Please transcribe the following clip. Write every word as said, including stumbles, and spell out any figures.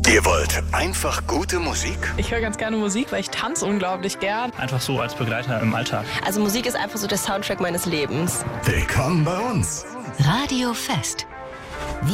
Ihr wollt einfach gute Musik? Ich höre ganz gerne Musik, weil ich tanze unglaublich gern. Einfach so als Begleiter im Alltag. Also Musik ist einfach so der Soundtrack meines Lebens. Willkommen bei uns. Radio Fest.